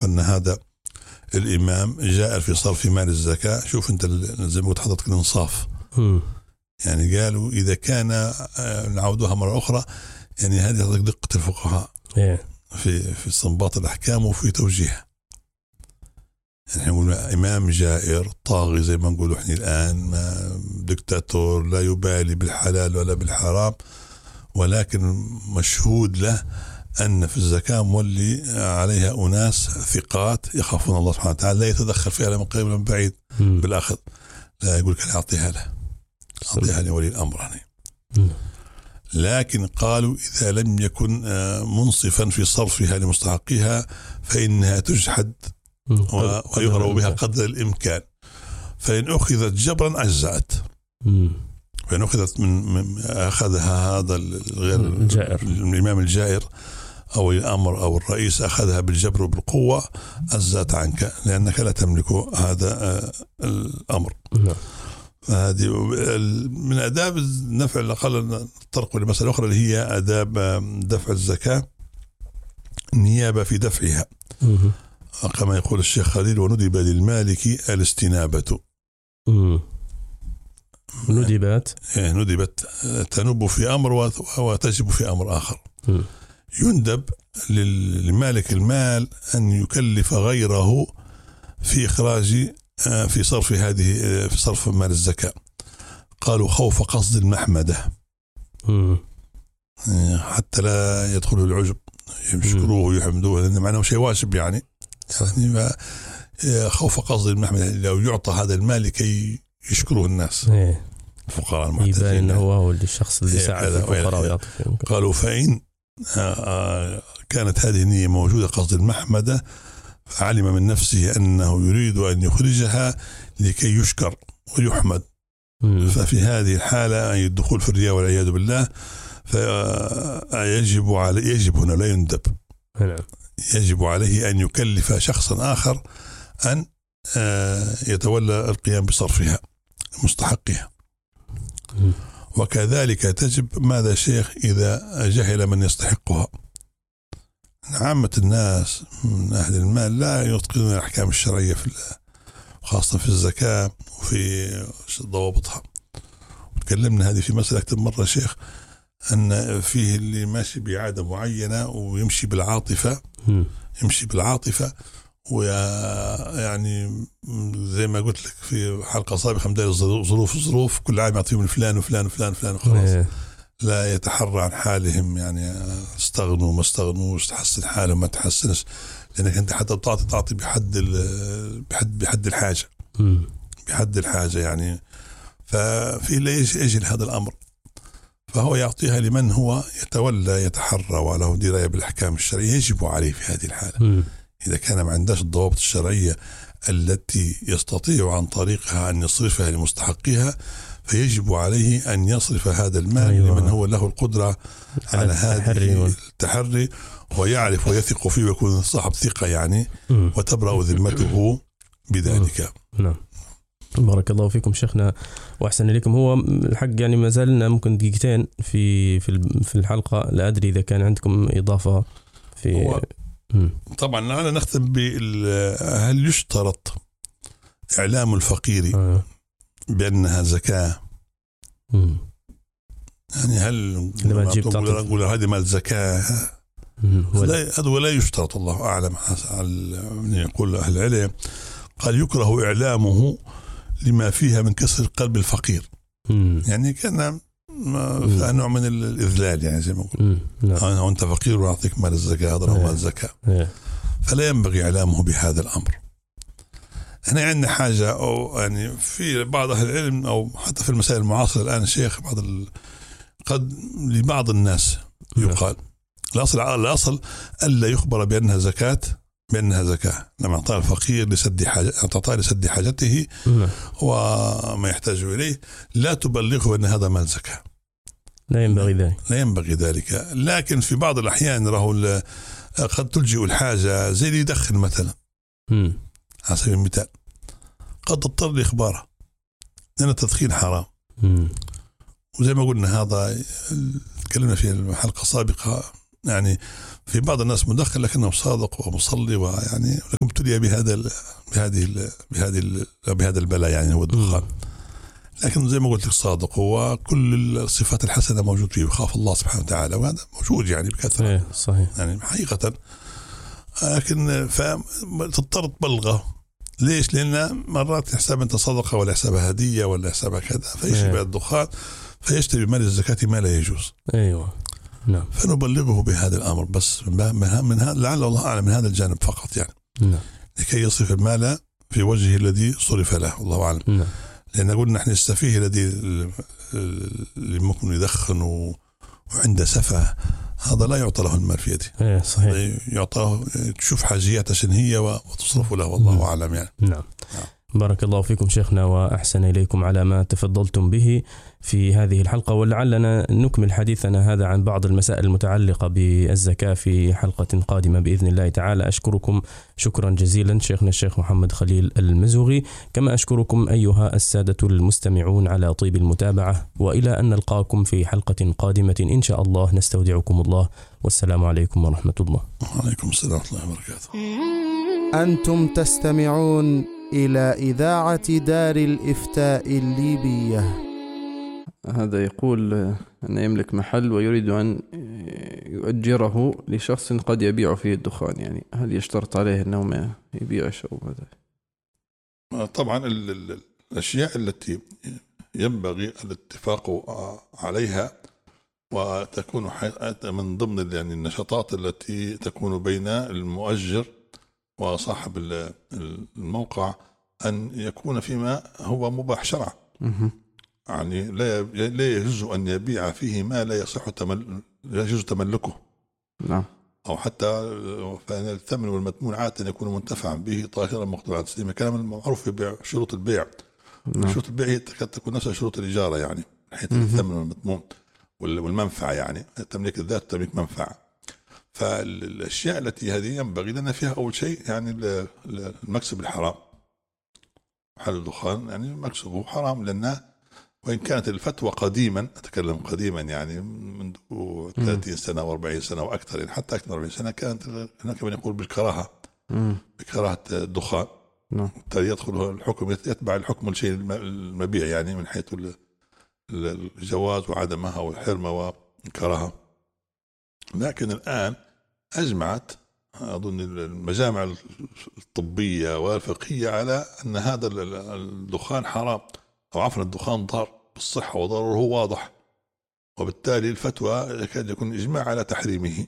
أن هذا الإمام جائر في صرف مال الزكاة. شوف أنت زي ما قلت حضرتك الإنصاف. يعني قالوا إذا كان نعودها مرة أخرى، يعني هذه دقة الفقهاء في استنباط الأحكام وفي توجيهها. يعني نقول إمام جائر طاغي زي ما نقول إحنا الآن، دكتاتور لا يبالي بالحلال ولا بالحرام، ولكن مشهود له أن في الزكاة مولي عليها أناس ثقات يخافون الله سبحانه وتعالى، لا يتدخل فيها لا من قريب ولا من بعيد بالأخذ، لا يقول لك أعطيها له، أعطيها لولي الأمر يعني. لكن قالوا إذا لم يكن منصفا في صرفها لمستحقها فإنها تجحد ويغرب بها قدر الإمكان، فإن أخذت جبرا أجزأت، فإن أخذت من أخذها هذا غير الإمام الجائر أو الأمر أو الرئيس أخذها بالجبر وبالقوة أجزأت عنك، لأنك لا تملك هذا الأمر. هذه من آداب النفع. الأقل نطرق لمسألة أخرى اللي هي آداب دفع الزكاة، النيابة في دفعها، كما يقول الشيخ خليل: وندب للمالك الاستنابة. ندبت تنب في أمر وتجب في أمر آخر. يندب للمالك المال أن يكلف غيره في إخراج في صرف في صرف مال الزكاة. قالوا خوف قصد المحمدة، حتى لا يدخله العجب، يشكروه ويحمدوه، لأن معناه شيء واجب يعني خوف قصد المحمدة، لو يعطى هذا المال لكي يشكره الناس الفقراء المحتاجين، يبان أنه هو الشخص اللي ساعد الفقراء ويعطيهم. قالوا فإن كانت هذه النية موجودة قصد المحمدة، فعلم من نفسه أنه يريد أن يخرجها لكي يشكر ويحمد، ففي هذه الحالة أي الدخول في الرياء والعياذ بالله، فيجب عليه، يجب هنا لا يندب، يجب عليه أن يكلف شخصا آخر أن يتولى القيام بصرفها مستحقها. وكذلك تجب ماذا شيخ إذا جهل من يستحقها. عامة الناس من أهل المال لا يتقنون الأحكام الشرعية خاصة في الزكاة وفي ضوابطها. تكلمنا هذه في مسألة أكثر مرة شيخ، أن فيه اللي ماشي بعادة معينة ويمشي بالعاطفة، ويعني زي ما قلت لك في حلقة سابقة مدار ظروف كل عام يعطيهم فلان وفلان وفلان وفلان وخلاص، لا يتحرى عن حالهم، يعني استغنوا ما استغنوش، تحسن حالهم ما تحسنش، لأنك أنت حتى تعطي بحد الحاجة، بحد الحاجة يعني. ففي لا يجي هذا الأمر، فهو يعطيها لمن هو يتولى يتحرى وله دراية بالأحكام الشرعية، يجب عليه في هذه الحالة. إذا كان ما عندهش الضوابط الشرعية التي يستطيع عن طريقها أن يصرفها لمستحقها، فيجب عليه أن يصرف هذا المال لمن هو له القدرة على هذه التحري، ويعرف ويثق فيه ويكون صاحب ثقة يعني، وتبرأ ذمته بذلك. نعم. بارك الله فيكم شيخنا وأحسن إليكم. هو الحق يعني ما زالنا ممكن دقيقتين في الحلقة، لا أدري إذا كان عندكم إضافة في طبعا أنا نختم هل يشترط إعلام الفقير بأنها زكاة؟ يعني هل نقول هذه مال زكاة؟ هذا ولا يشترط، الله أعلم. يقول أهل العلم قال يكره إعلامه لما فيها من كسر قلب الفقير، يعني كان نوع من الإذلال، يعني زي ما أقول وأنت فقير وأعطيك مال الزكاة، هذا هو مال الزكاة، فلا ينبغي إعلامه بهذا الأمر. هنا عندنا حاجة، أو يعني في بعض أهل العلم أو حتى في المسائل المعاصرة الآن شيخ، قد لبعض الناس يقال الأصل ألا يخبر بأنها زكاة، لما أعطى الفقير لسد حاجته وما يحتاج إليه، لا تبلغه أن هذا مال زكاة، لا ينبغي ذلك. لكن في بعض الأحيان قد تلجئ الحاجة، زي اللي يدخن مثلا على سبيل المثال، قد تضطر لإخباره لأن التدخين حرام. وزي ما قلنا هذا تكلمنا في الحلقة السابقة يعني في بعض الناس مدخن لكنه صادق ومصلي، ويعني لكن ابتلي بهذا البلاء يعني هو الدخان. لكن زي ما قلت لك صادق، هو كل الصفات الحسنة موجود فيه، يخاف الله سبحانه وتعالى، وهذا موجود يعني بكثرة. صحيح يعني حقيقة. لكن فتضطر تبلغه. ليش؟ لأن مرات يحسب أنت صدقة ولا يحسبها هدية ولا يحسبها كذا، فيشبع الدخان فيشتري بمال الزكاة ما لا يجوز. أيوة نعم. فنبلغه بهذا الأمر بس من هذا، لعل الله أعلم، من هذا الجانب فقط يعني. نعم. لكي يصرف المال في وجهه الذي صرف له، الله أعلم. نعم. لأن قلنا نحن السفيه الذي اللي ممكن يدخن وعنده سفه، هذا لا يعطى له المال في يده. صحيح. يعطاه تشوف حاجيات شنهية وتصرف له، والله أعلم يعني. نعم. بارك الله فيكم شيخنا وأحسن إليكم على ما تفضلتم به في هذه الحلقة، ولعلنا نكمل حديثنا هذا عن بعض المسائل المتعلقة بالزكاة في حلقة قادمة بإذن الله تعالى. أشكركم شكرا جزيلا شيخنا الشيخ محمد خليل المزوغي، كما أشكركم أيها السادة المستمعون على طيب المتابعة، وإلى أن نلقاكم في حلقة قادمة إن شاء الله. نستودعكم الله، والسلام عليكم ورحمة الله. وعليكم السلام ورحمة الله وبركاته. أنتم تستمعون إلى إذاعة دار الإفتاء الليبية. هذا يقول أن يملك محل ويريد أن يؤجره لشخص قد يبيع فيه الدخان، يعني هل يشترط عليه أنه ما يبيعش أو ماذا؟ طبعا الأشياء التي ينبغي الاتفاق عليها وتكون من ضمن يعني النشاطات التي تكون بين المؤجر وصاحب الموقع أن يكون فيما هو مباح شرعا. يعني لا يجوز أن يبيع فيه ما لا يجوز تملكه. نعم. أو حتى فإن الثمن والمثمون عادة يكون منتفعا به طاهرا مقطوعا تسليما، كلام المعروف في بيع شروط البيع. نعم. شروط البيع هي تكون نفس شروط الإجارة يعني، حيث الثمن والمثمون والمنفعة، يعني تمليك الذات وتمليك منفعة. فالأشياء التي هذه ينبغي لنا فيها أول شيء يعني المكسب الحرام. محل الدخان يعني مكسبه حرام، لأنه وإن كانت الفتوى قديما، أتكلم قديما يعني منذ 30 سنة و40 سنة وأكثر، يعني حتى أكثر من 40 سنة، كانت هناك من يقول بالكراهة، بكراهة الدخان. بالتالي يدخل الحكم، يتبع الحكم الشيء المبيع يعني من حيث الجواز وعدمها والحرمة والكراهة. لكن الآن أجمعت أظن المجامع الطبية والفقهية على أن هذا الدخان حرام، أو عفوا الدخان ضار بالصحة وضرره واضح، وبالتالي الفتوى يكاد يكون إجماع على تحريمه.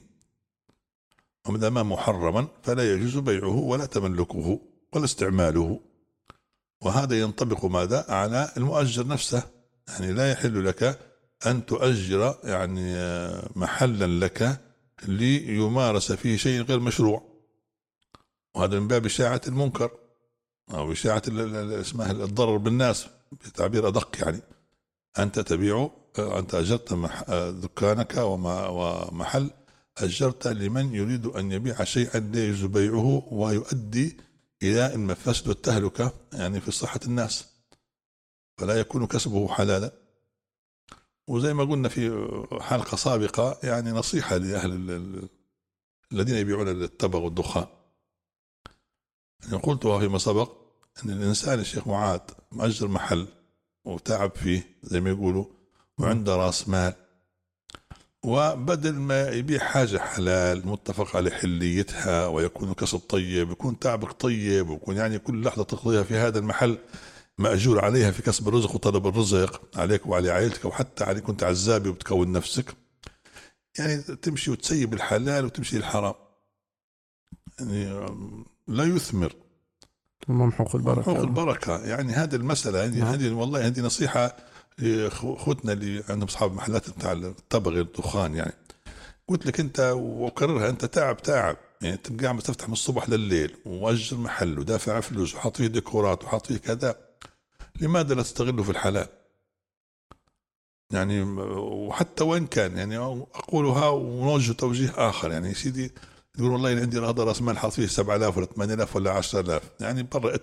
وما دام محرما فلا يجوز بيعه ولا تملكه ولا استعماله. وهذا ينطبق ماذا على المؤجر نفسه، يعني لا يحل لك أن تؤجر يعني محلا لك ليمارس فيه شيء غير مشروع، وهذا من باب إشاعة المنكر أو إشاعة اسمها الضرر بالناس بتعبير أدق. يعني أنت تبيع، أنت أجرت دكانك ومحل أجرت لمن يريد أن يبيع شيئا لا يجوز بيعه ويؤدي إلى المفاسد والتهلكة يعني في صحة الناس، فلا يكون كسبه حلالا. وزي ما قلنا في حلقة سابقة يعني نصيحة لأهل الذين يبيعون التبغ والدخان، يعني قلتها فيما سبق أن الإنسان الشيخ معاذ مأجر محل وتعب فيه زي ما يقولوا وعنده رأس مال، وبدل ما يبيع حاجة حلال متفق على حليتها ويكون كسب طيب، يكون تعبك طيب، ويكون يعني كل لحظة تقضيها في هذا المحل مأجور عليها في كسب الرزق وطلب الرزق عليك وعلى عائلتك، وحتى عليك كنت عزابي وبتكون نفسك، يعني تمشي وتسيب الحلال وتمشي الحرام، يعني لا يثمر، ممحوق البركة. ممحوق البركة. يعني هذه المسألة يعني هذه والله هذه نصيحة لأخوتنا اللي عندهم أصحاب محلات بتاع التبغ الدخان. يعني قلت لك أنت وكررها، أنت تعب يعني تبقى عم تفتح من الصبح لليل وأجر محل ودافع فلوس وحاط فيه ديكورات وحاط فيه كذا، لماذا لا تستغله في الحلال؟ يعني وحتى وين كان يعني أقولها ونوجه توجيه آخر، يعني سيدي يقول والله عندي هذا رأس مال حاط فيه 7000 ولا 8000 ولا 10000، يعني برا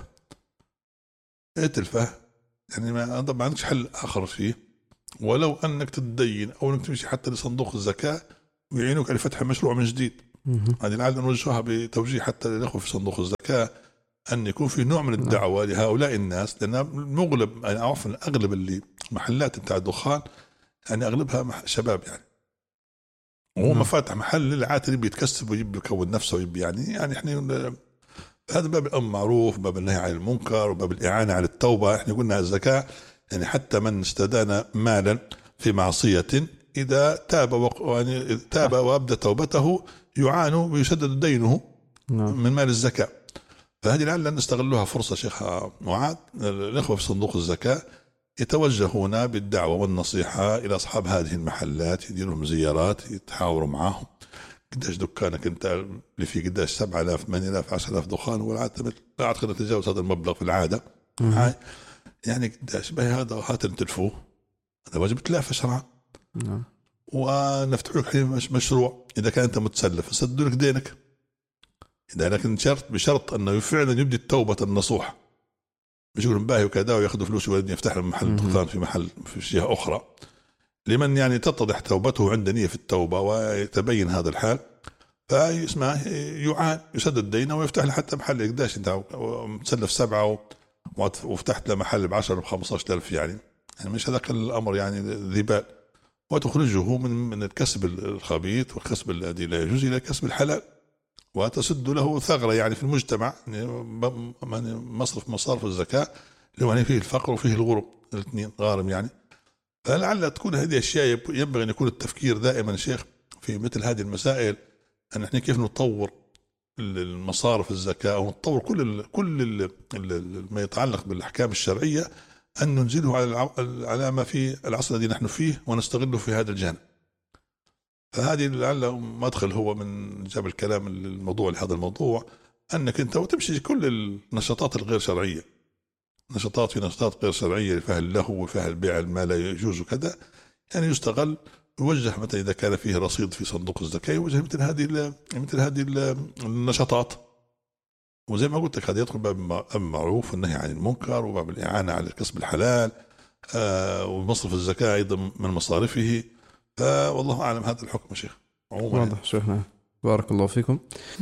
اتلفه يعني ما عندكش حل آخر فيه، ولو أنك تتدين أو أنك تمشي حتى لصندوق الزكاة ويعينوك على فتح مشروع من جديد. هذه لعل نوجهها بتوجيه حتى للأخوة في صندوق الزكاة أن يكون في نوع من الدعوة لهؤلاء الناس، لأن المغلب يعني عفوا أغلب اللي محلات بتاع الدخان يعني أغلبها شباب يعني، وهو ما فاتح محل للعاتل بيتكسب ويجيب يكون نفسه ويبي يعني إحنا هذا باب الأمر معروف، باب النهي عن المنكر، وباب الإعانة على التوبة. إحنا قلنا الزكاة يعني حتى من استدان مالا في معصية إذا تاب وأبدى توبته يعان ويسدد دينه من مال الزكاة. فهذه لعل نستغلها فرصة شيخ معاذ، الإخوة في صندوق الزكاة يتوجهون بالدعوة والنصيحة إلى أصحاب هذه المحلات، يديرهم زيارات، يتحاوروا معهم. قداش دكانك أنت اللي فيه قداش 7,000 8,000 10,000 دخان، والعادة لا أعتقد نتجاوز هذا المبلغ في العادة. يعني قداش بهي هذا هات نتلفوه، هذا واجب تلافى شرعا. ونفتح لك مشروع إذا كان أنت متسلف سدوا لك دينك، إذا لكن بشرط أنه فعلا يبدي التوبة النصوح، مش يقولون باهي وكذا ويأخذوا فلوس ويفتح يفتح لهم محل دخان في محل في جهة أخرى. لمن يعني تتضح توبته عند نية في التوبة ويتبين هذا الحال فيسمع يعان يسدد دينه ويفتح له حتى محل. قداش أنت متسلف 7 وفتحت له محل ب10 ب15,000 يعني مش هذاك الأمر يعني ذي بال، وتخرجه من الكسب الخبيث والكسب الذي لا يجوز إلى كسب الحلال، وتسد له ثغرة يعني في المجتمع. يعني مصارف الزكاة اللي يعني فيه الفقر وفيه الغرب الاثنين غارم يعني. فلعل تكون هذه أشياء ينبغي أن يكون التفكير دائما شيخ في مثل هذه المسائل، أن احنا كيف نطور المصارف الزكاة أو نطور كل ما يتعلق بالأحكام الشرعية، أن ننزله على ما في العصر الذي نحن فيه ونستغله في هذا الجانب. فهذه لعل مدخل هو من جاب الكلام الموضوع لهذا الموضوع، أنك أنت وتمشي كل النشاطات الغير شرعية، نشاطات غير شرعية فيها اللهو وفيها البيع ما لا يجوز وكذا، يعني يستغل يوجه متى إذا كان فيه رصيد في صندوق الزكاة يوجه مثل هذه النشاطات. وزي ما قلت لك هذا يدخل باب المعروف والنهي عن المنكر، وباب الإعانة على كسب الحلال، ومصرف الزكاة أيضا من مصارفه. والله أعلم هذا الحكم شيخ. واضح شيخنا، بارك الله فيكم.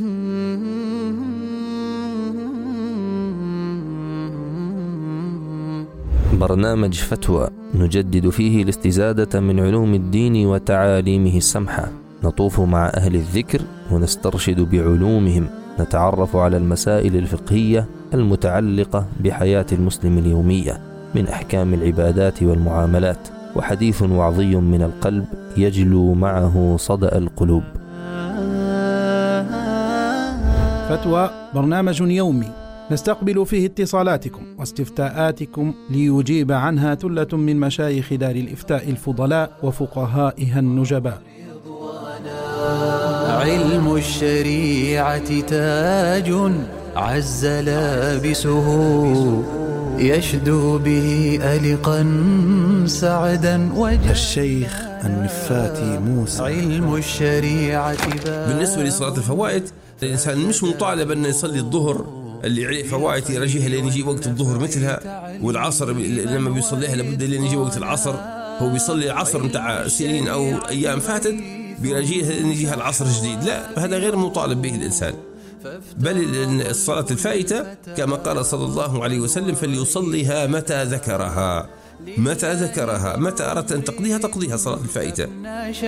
برنامج فتوى نجدد فيه الاستزادة من علوم الدين وتعاليمه السمحة، نطوف مع أهل الذكر ونسترشد بعلومهم، نتعرف على المسائل الفقهية المتعلقة بحياة المسلم اليومية من أحكام العبادات والمعاملات، وحديث وعظي من القلب يجلو معه صدأ القلوب. فتوى برنامج يومي نستقبل فيه اتصالاتكم واستفتاءاتكم ليجيب عنها ثلة من مشايخ دار الإفتاء الفضلاء وفقهائها النجباء. علم الشريعة تاج عز لابسه يشدو به ألقا سعدا الشيخ النفاتي موسى. علم الشريعة بالنسبة لصلاة الفوائد، الإنسان مش مطالب أن يصلي الظهر اللي عليه فوائد يرجيها لين يجي وقت الظهر مثلها، والعصر لما بيصليها لابد لين يجي وقت العصر. هو بيصلي العصر متاع سنين أو أيام فاتت بيرجيها لين يجيها العصر جديد، لا، هذا غير مطالب به الإنسان. بل الصلاة الفائتة كما قال صلى الله عليه وسلم فليصليها متى ذكرها، متى أردت أن تقضيها صلاة الفائتة.